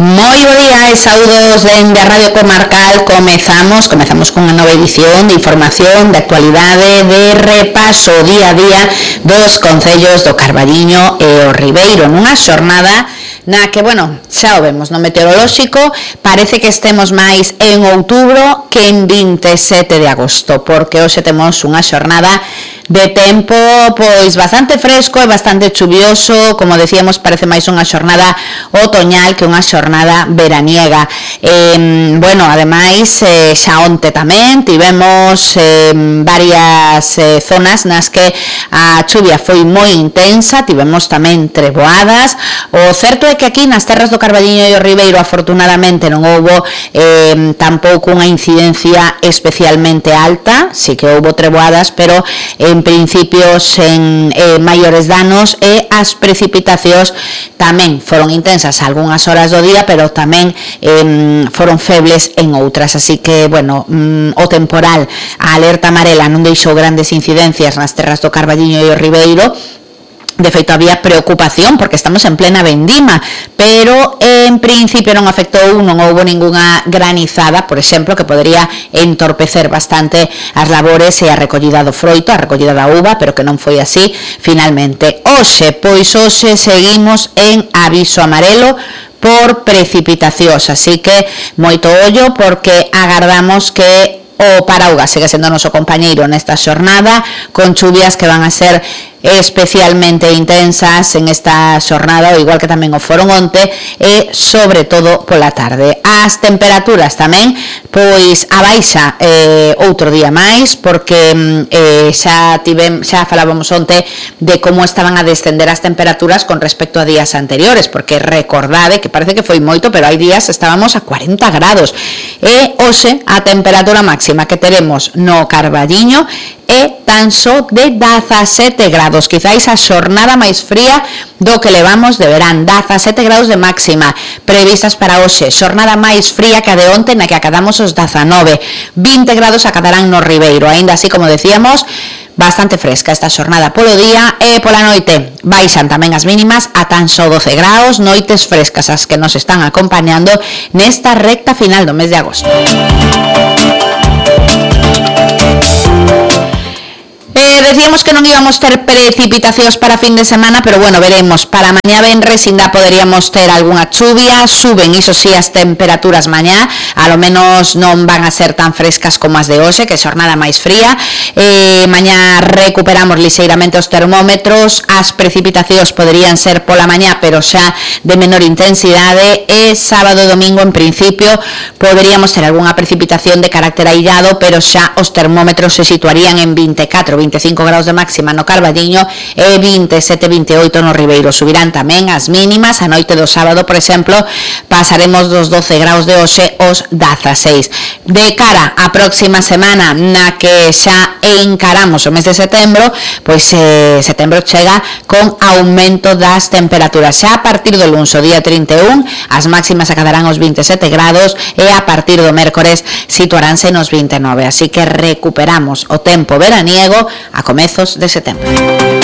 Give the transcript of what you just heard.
Moi bo día e saúdos dende a Radio Comarcal. Comezamos cunha nova edición de información, de actualidade, de repaso día a día dos concellos do Carballiño e o Ribeiro, nunha xornada na que, xa o vemos no meteorolóxico, parece que estemos máis en outubro que en 27 de agosto, porque hoxe temos unha xornada de tempo pois bastante fresco e bastante chuvioso. Como decíamos, parece máis unha xornada otoñal que unha xornada veraniega. Ademais, xa onte tamén tivemos varias zonas nas que a chuvia foi moi intensa, tivemos tamén treboadas. O certo é que aquí nas terras do Carballiño e o Ribeiro afortunadamente non houbo tampouco unha incidencia especialmente alta, sí que houbo treboadas, pero en principio sen maiores danos, e as precipitacións tamén foron intensas algunhas horas do día, pero tamén foron febles en outras, así que, o temporal, a alerta amarela non deixou grandes incidencias nas terras do Carballiño e o Ribeiro. De feito, había preocupación porque estamos en plena vendima, pero en principio non afectou, non houbo ningunha granizada, por exemplo, que podería entorpecer bastante as labores e a recollida do froito, a recollida da uva, pero que non foi así finalmente. Hoxe seguimos en aviso amarelo por precipitacións, así que moito ollo, porque agardamos que o paraugas segue sendo o noso compañeiro nesta xornada, con chuvias que van a ser especialmente intensas en esta xornada, igual que tamén o foron onte, e sobre todo pola tarde. As temperaturas tamén pois a baixa outro día máis, porque xa falábamos onte de como estaban a descender as temperaturas con respecto a días anteriores, porque recordade que parece que foi moito, pero hai días estábamos a 40 grados, e hoxe a temperatura máxima que teremos no Carballiño é tan só de 17 grados, quizáis a xornada máis fría do que levamos de verán. 17 grados de máxima previstas para hoxe, xornada máis fría que a de onte, na que acadamos os 19, 20 grados acadarán no Ribeiro. Aínda así, como decíamos, bastante fresca esta xornada polo día, e pola noite baixan tamén as mínimas a tan só 12 grados, noites frescas as que nos están acompañando nesta recta final do mes de agosto. Decíamos que non íbamos ter precipitacións para fin de semana, pero veremos. Para mañá venres ainda poderíamos ter algunha chuvia. Suben, iso sí, as temperaturas mañá, a lo menos non van a ser tan frescas como as de hoxe, que é xornada máis fría. Mañá recuperamos lixeiramente os termómetros, as precipitacións poderían ser pola mañá, pero xa de menor intensidade, e sábado e domingo en principio poderíamos ter algunha precipitación de carácter aillado, pero xa os termómetros se situarían en 24-25 grados de máxima no Carballiño e 27-28 no Ribeiro. Subirán tamén as mínimas. A noite do sábado, por exemplo, pasaremos dos 12 grados de hoxe aos 16. De cara á próxima semana, na que xa encaramos o mes de setembro, pois setembro chega con aumento das temperaturas. Xa a partir do luns, o día 31, as máximas acadarán aos 27 grados, e a partir do mércores situaránse nos 29, así que recuperamos o tempo veraniego a comezos de setembro.